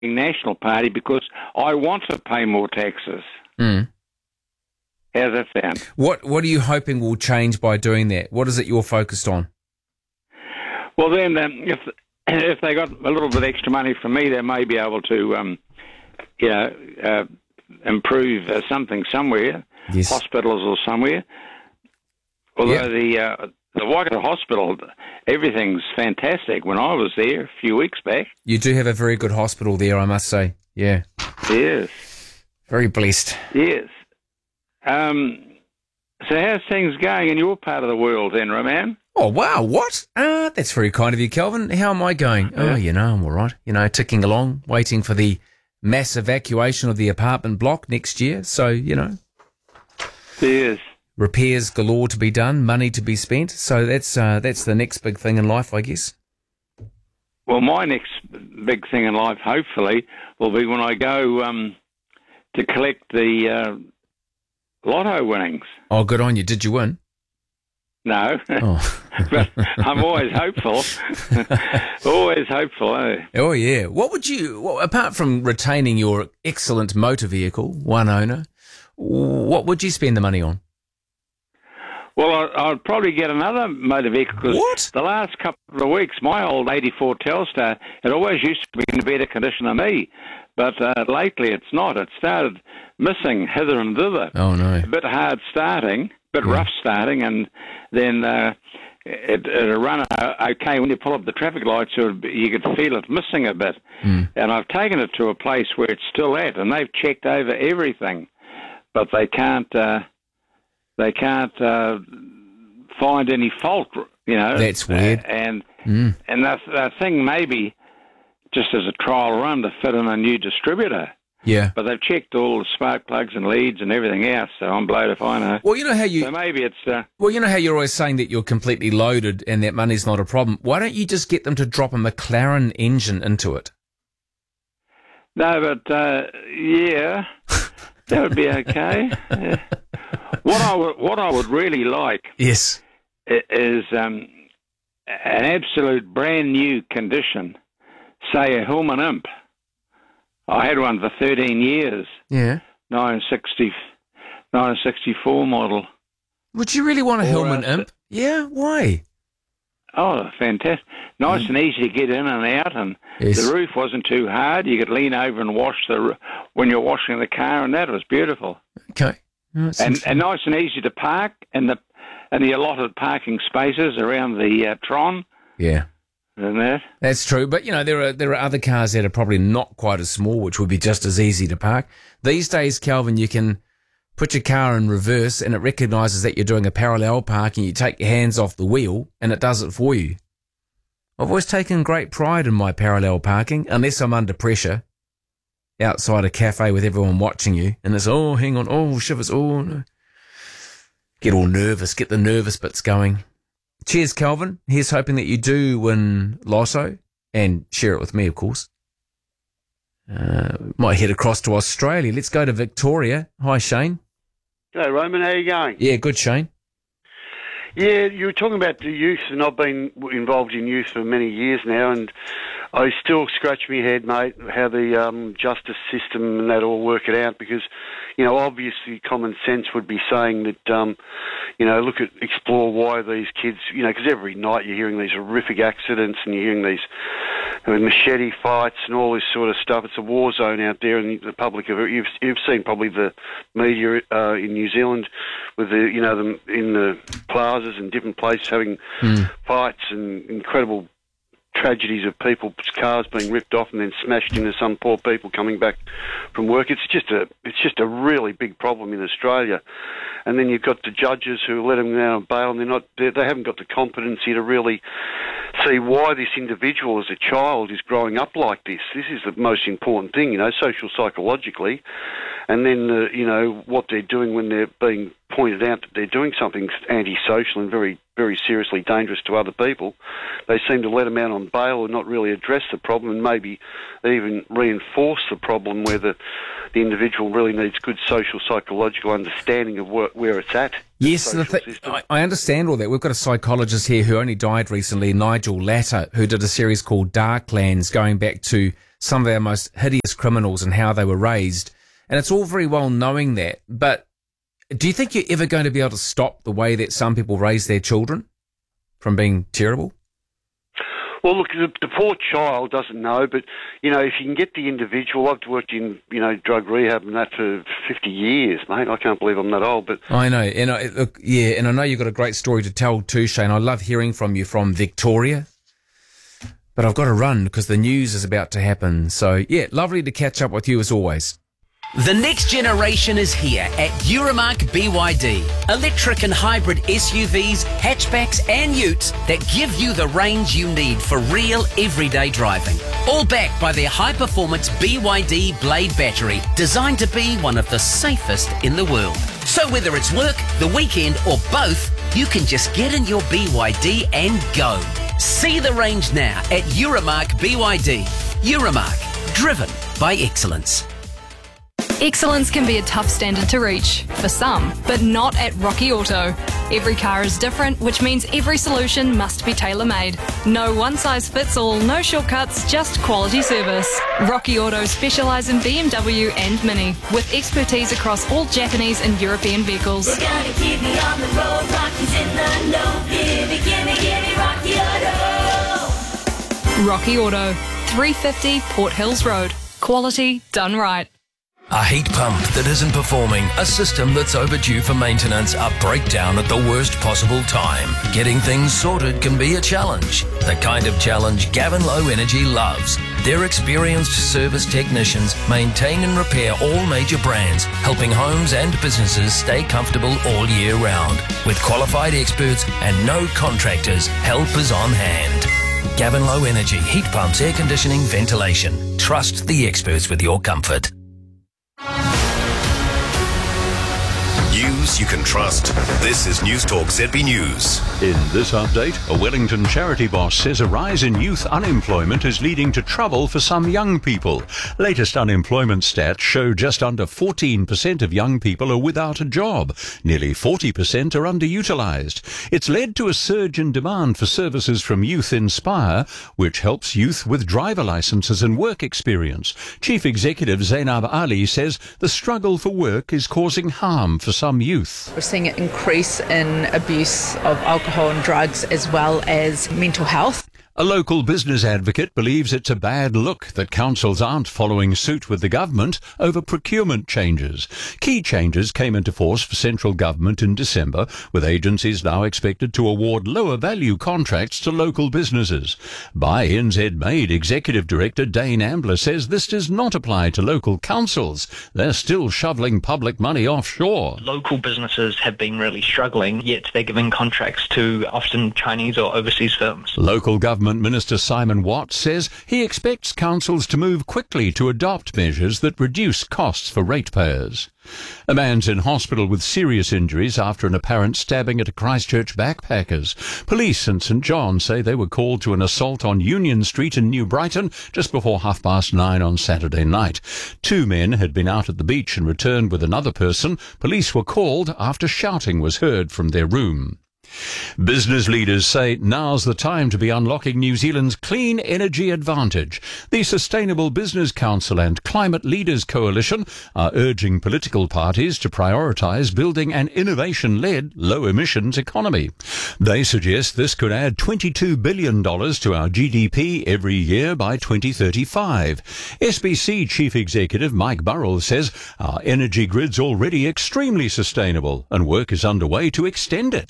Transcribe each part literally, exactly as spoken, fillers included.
National Party because I want to pay more taxes. Mm. How's that sound? What What are you hoping will change by doing that? What is it you're focused on? Well, then, um, if if they got a little bit extra money from me, they may be able to, um, you know, uh, improve uh, something somewhere, Yes. hospitals or somewhere. Although Yeah. the uh, the Waikato Hospital, everything's fantastic. When I was there a few weeks back, You do have a very good hospital there, I must say. Yeah. yes, Very blessed. yes. Um, so how's things going in your part of the world, then, Roman? Oh, wow, what? Uh, that's very kind of you, Kelvin. How am I going? Oh, you know, I'm all right. You know, ticking along, waiting for the mass evacuation of the apartment block next year. So, you know, Yes. repairs galore to be done, money to be spent. So that's uh, that's the next big thing in life, I guess. Well, my next big thing in life, hopefully, will be when I go um, to collect the uh, lotto winnings. Oh, good on you. Did you win? No, Oh, but I'm always hopeful. always hopeful, eh? oh yeah. What would you, well, apart from retaining your excellent motor vehicle, one owner, what would you spend the money on? Well, I, I'd probably get another motor vehicle because What? the last couple of weeks, my old eighty-four Telstar, it always used to be in better condition than me, but uh, lately it's not. It started missing hither and thither. Oh, no. A bit hard starting, a bit rough starting, and then uh, it, it'll run uh, okay. When you pull up the traffic lights, it would be, you could feel it missing a bit. Mm. And I've taken it to a place where it's still at, and they've checked over everything, but they can't. Uh, they can't uh, find any fault. You know, That's weird. Uh, and Mm. and that that thing maybe just as a trial run to fit in a new distributor. Yeah. But they've checked all the spark plugs and leads and everything else, so I'm blowed if I know. Well, you know how you, So maybe it's... Uh, well, you know how you're always saying that you're completely loaded and that money's not a problem. Why don't you just get them to drop a McLaren engine into it? no, but, uh, yeah, that would be okay. Yeah. What I would, what I would really like Yes. i- is um, an absolute brand new condition, say a Hillman Imp. I had one for thirteen years, Yeah. nineteen sixty, nineteen sixty-four model. Would you really want a Or, Hillman uh, Imp? Yeah, why? Oh, fantastic. Nice and easy to get in and out, and Yes. the roof wasn't too hard. You could lean over and wash the r- when you're washing the car, and that was beautiful. Okay. Oh, that's And, interesting. and nice and easy to park in the in the allotted parking spaces around the uh, Tron Yeah. and that. That's true, but you know there are there are other cars that are probably not quite as small, which would be just as easy to park. These days, Calvin, you can put your car in reverse, and it recognises that you're doing a parallel park, and you take your hands off the wheel, and it does it for you. I've always taken great pride in my parallel parking, unless I'm under pressure outside a cafe with everyone watching you, and it's oh, hang on, oh, shivers, oh, no. Get all nervous, get the nervous bits going. Cheers, Calvin. Here's hoping that you do win Lotto and share it with me, of course. Uh, might head across to Australia. Let's go to Victoria. Hi, Shane. G'day, Roman. How you going? Yeah, good, Shane. Yeah, you were talking about the youth, and I've been involved in youth for many years now, and I still scratch my head, mate, how the um, justice system and that all work it out, because, you know, obviously common sense would be saying that, um, you know, look at, explore why these kids, you know, because every night you're hearing these horrific accidents and you're hearing these uh, machete fights and all this sort of stuff. It's a war zone out there, and the public, have, you've, you've seen probably the media uh, in New Zealand with the, you know, them in the plazas and different places having Mm. fights and incredible tragedies of people's cars being ripped off and then smashed into some poor people coming back from work. It's just a it's just a really big problem in Australia. And then you've got the judges who let them out on bail, and they're not they they haven't got the competency to really see why this individual as a child is growing up like this. This is the most important thing, you know, social psychologically. and then uh, you know what they're doing when they're being pointed out that they're doing something antisocial and very, very seriously dangerous to other people, they seem to let them out on bail or not really address the problem, and maybe even reinforce the problem where the, the individual really needs good social, psychological understanding of where, where it's at. Yes, the th- I, I understand all that. We've got a psychologist here who only died recently, Nigel Latter, who did a series called Darklands, going back to some of our most hideous criminals and how they were raised. And it's all very well knowing that, but do you think you're ever going to be able to stop the way that some people raise their children from being terrible? Well, look, the, the poor child doesn't know, but, you know, if you can get the individual, I've worked in, you know, drug rehab and that for fifty years, mate. I can't believe I'm that old, but... I know, and I, look, yeah, and I know you've got a great story to tell too, Shane. I love hearing from you from Victoria, but I've got to run because the news is about to happen. So, yeah, lovely to catch up with you as always. The next generation is here at Euromark B Y D. Electric and hybrid S U Vs, hatchbacks and utes that give you the range you need for real everyday driving. All backed by their high-performance B Y D Blade battery, designed to be one of the safest in the world. So whether it's work, the weekend or both, you can just get in your B Y D and go. See the range now at Euromark B Y D. Euromark, driven by excellence. Excellence can be a tough standard to reach, for some, but not at Rocky Auto. Every car is different, which means every solution must be tailor-made. No one-size-fits-all, no shortcuts, just quality service. Rocky Auto specialise in B M W and Mini, with expertise across all Japanese and European vehicles. We're gonna keep me on the road, Rocky's in the know. Gimme, gimme, gimme Rocky Auto. Rocky Auto, three fifty Port Hills Road. Quality done right. A heat pump that isn't performing, a system that's overdue for maintenance, a breakdown at the worst possible time. Getting things sorted can be a challenge. The kind of challenge Gavin Low Energy loves. Their experienced service technicians maintain and repair all major brands, helping homes and businesses stay comfortable all year round. With qualified experts and no contractors, help is on hand. Gavin Low Energy, heat pumps, air conditioning, ventilation. Trust the experts with your comfort. News you can trust. This is News Talk Z B News. In this update, a Wellington charity boss says a rise in youth unemployment is leading to trouble for some young people. Latest unemployment stats show just under fourteen percent of young people are without a job. Nearly forty percent are underutilised. It's led to a surge in demand for services from Youth Inspire, which helps youth with driver licences and work experience. Chief Executive Zainab Ali says the struggle for work is causing harm for some youth. We're seeing an increase in abuse of alcohol and drugs as well as mental health. A local business advocate believes it's a bad look that councils aren't following suit with the government over procurement changes. Key changes came into force for central government in December, with agencies now expected to award lower value contracts to local businesses. By N Z Made Executive Director Dane Ambler says this does not apply to local councils. They're still shoveling public money offshore. Local businesses have been really struggling, yet they're giving contracts to often Chinese or overseas firms. Local government Minister Simon Watt says he expects councils to move quickly to adopt measures that reduce costs for ratepayers. A man's in hospital with serious injuries after an apparent stabbing at a Christchurch backpackers. Police in St John say they were called to an assault on Union Street in New Brighton just before half past nine on Saturday night. Two men had been out at the beach and returned with another person. Police were called after shouting was heard from their room. Business leaders say now's the time to be unlocking New Zealand's clean energy advantage. The Sustainable Business Council and Climate Leaders Coalition are urging political parties to prioritise building an innovation-led, low-emissions economy. They suggest this could add twenty-two billion dollars to our G D P every year by twenty thirty-five. S B C Chief Executive Mike Burrell says our energy grid's already extremely sustainable and work is underway to extend it. That's the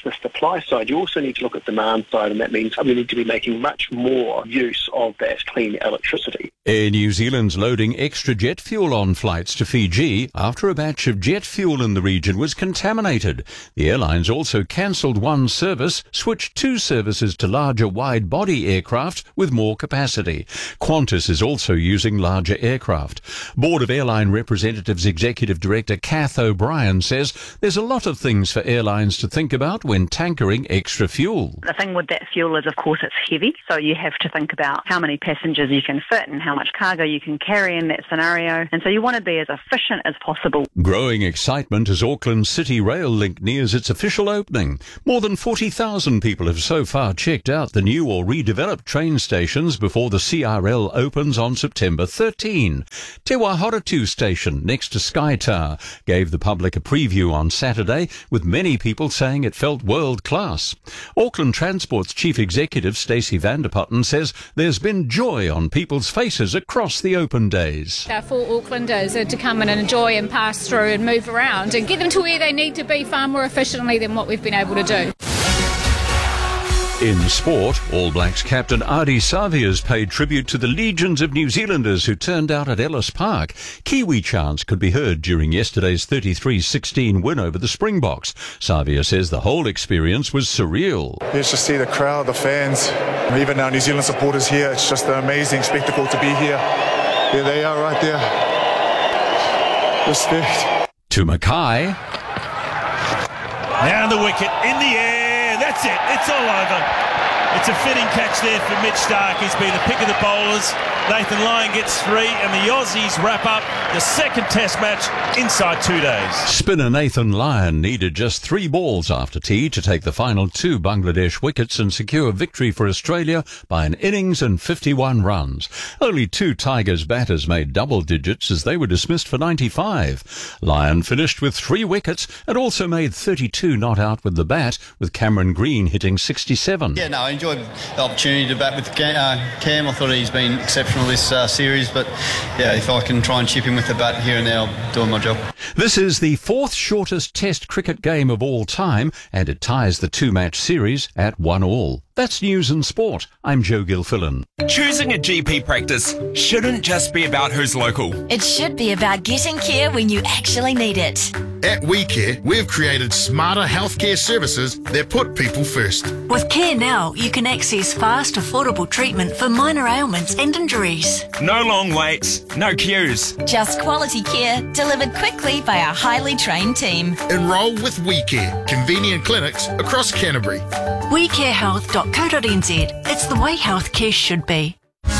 the supply side, you also need to look at demand side, and that means we need to be making much more use of that clean electricity. Air New Zealand's loading extra jet fuel on flights to Fiji after a batch of jet fuel in the region was contaminated. The airlines also cancelled one service, switched two services to larger wide-body aircraft with more capacity. Qantas is also using larger aircraft. Board of Airline Representatives Executive Director Kath O'Brien says there's a lot of things for airlines to think about when tankering extra fuel. The thing with that fuel is, of course, it's heavy, so you have to think about how many passengers you can fit and how much cargo you can carry in that scenario, and so you want to be as efficient as possible. Growing excitement as Auckland City Rail Link nears its official opening. More than forty thousand people have so far checked out the new or redeveloped train stations before the C R L opens on September thirteenth. Te Wahoratu Station, next to Sky Tower, gave the public a preview on Saturday, with many people saying it felt world-class. Auckland Transport's Chief Executive Stacey Vanderputten says there's been joy on people's faces across the open days. Uh, for Aucklanders uh, to come in and enjoy and pass through and move around and get them to where they need to be far more efficiently than what we've been able to do. In sport, All Blacks captain Ardie Savia's paid tribute to the legions of New Zealanders who turned out at Ellis Park. Kiwi chants could be heard during yesterday's thirty-three sixteen win over the Springboks. Savia says the whole experience was surreal. It's just see the crowd, the fans, even our New Zealand supporters here. It's just an amazing spectacle to be here. There they are right there. Respect. To Mackay. Down the wicket, in the air, that's it, it's all over. It's a fitting catch there for Mitch Stark. He's been the pick of the bowlers. Nathan Lyon gets three, and the Aussies wrap up the second test match inside two days. Spinner Nathan Lyon needed just three balls after tea to take the final two Bangladesh wickets and secure victory for Australia by an innings and fifty-one runs. Only two Tigers batters made double digits as they were dismissed for ninety-five. Lyon finished with three wickets and also made thirty-two not out with the bat, with Cameron Green hitting sixty-seven. Yeah, no, I enjoyed the opportunity to bat with Cam. I thought he's been exceptional this uh, series, but yeah, if I can try and chip him with the bat here and there, I'm doing my job. This is the fourth shortest Test cricket game of all time, and it ties the two-match series at one all. That's news and sport. I'm Joe Gilfillan. Choosing a G P practice shouldn't just be about who's local. It should be about getting care when you actually need it. At WeCare, we've created smarter healthcare services that put people first. With Care Now, you can access fast, affordable treatment for minor ailments and injuries. No long waits, no queues. Just quality care delivered quickly by our highly trained team. Enrol with WeCare, convenient clinics across Canterbury. we care health dot co dot n z. It's the way healthcare should be.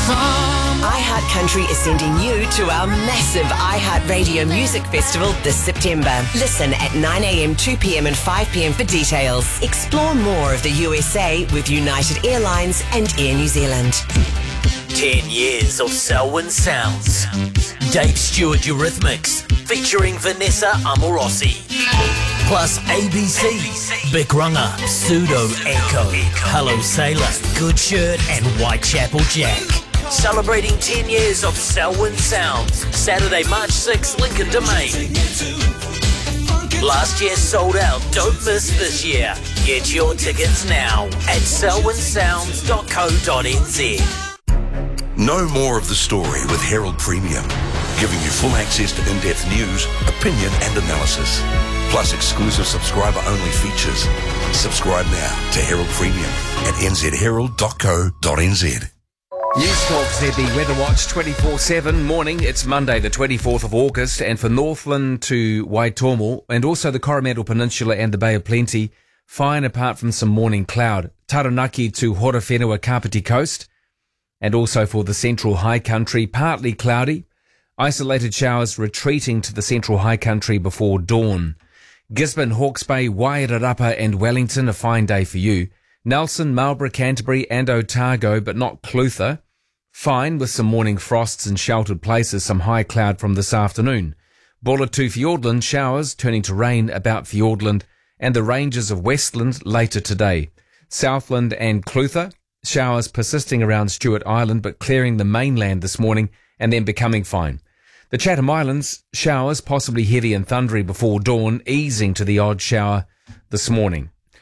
iHeart Country is sending you to our massive iHeart Radio Music Festival this September. Listen at nine a.m, two p.m. and five p.m. for details. Explore more of the U S A with United Airlines and Air New Zealand. Ten years of Selwyn Sounds. Dave Stewart Eurythmics featuring Vanessa Amorosi. Plus A B C, Big Runner, Pseudo Echo, Hello Sailor, Good Shirt and Whitechapel Jack. Celebrating ten years of Selwyn Sounds. Saturday, March sixth, Lincoln Domain. Last year sold out. Don't miss this year. Get your tickets now at selwyn sounds dot co dot n z. Know more of the story with Herald Premium, giving you full access to in-depth news, opinion and analysis, plus exclusive subscriber-only features. Subscribe now to Herald Premium at n z herald dot co dot n z. News Talk Z B Weather Watch twenty-four seven. Morning, it's Monday the twenty-fourth of August, and for Northland to Waitomo and also the Coromandel Peninsula and the Bay of Plenty, fine apart from some morning cloud. Taranaki to Horowhenua Kapiti Coast, and also for the central high country, partly cloudy. Isolated showers retreating to the central high country before dawn. Gisborne, Hawke's Bay, Wairarapa and Wellington, a fine day for you. Nelson, Marlborough, Canterbury and Otago, but not Clutha. Fine with some morning frosts in sheltered places, some high cloud from this afternoon. Buller to Fiordland, showers turning to rain about Fiordland and the ranges of Westland later today. Southland and Clutha, showers persisting around Stewart Island but clearing the mainland this morning and then becoming fine. The Chatham Islands, showers possibly heavy and thundery before dawn, easing to the odd shower this morning.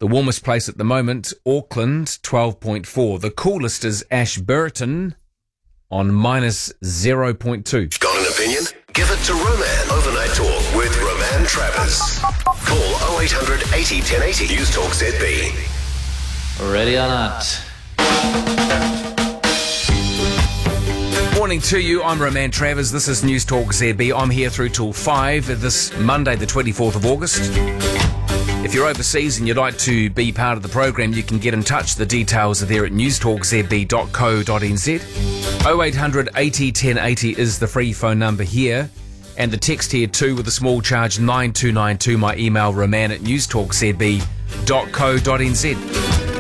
The warmest place at the moment, Auckland, twelve point four. The coolest is Ashburton on minus zero point two. Got an opinion? Give it to Roman. Overnight Talk with Roman Travers. Call oh eight hundred eighty ten eighty. News Talk Z B. Ready or not. Morning to you, I'm Roman Travers. This is News Talk Z B. I'm here through till five this Monday, the twenty-fourth of August. If you're overseas and you'd like to be part of the program, you can get in touch. The details are there at news talk z b dot co dot n z. oh eight hundred eighty ten eighty is the free phone number here. And the text here too with a small charge, nine two nine two. My email, roman at news talk z b dot co dot n z.